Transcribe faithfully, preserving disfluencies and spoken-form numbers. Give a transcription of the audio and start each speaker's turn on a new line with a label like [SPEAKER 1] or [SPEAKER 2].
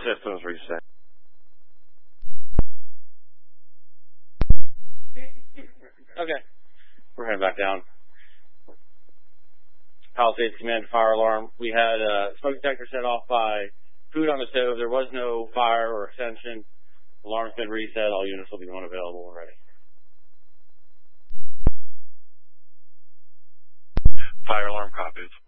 [SPEAKER 1] systems reset.
[SPEAKER 2] Okay. We're heading back down. Palisades Command fire alarm. We had a smoke detector set off by food on the stove. There was no fire or extension. Alarm's been reset. All units will be one available and ready.
[SPEAKER 1] Fire alarm copies.